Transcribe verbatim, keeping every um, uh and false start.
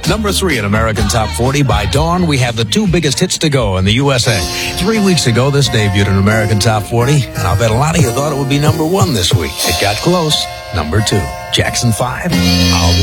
Number three in American Top forty. By dawn, we have the two biggest hits to go in the U S A. Three weeks ago, this debuted in American Top forty, and I'll bet a lot of you thought it would be number one this week. It got close. Number two, Jackson five. I'll be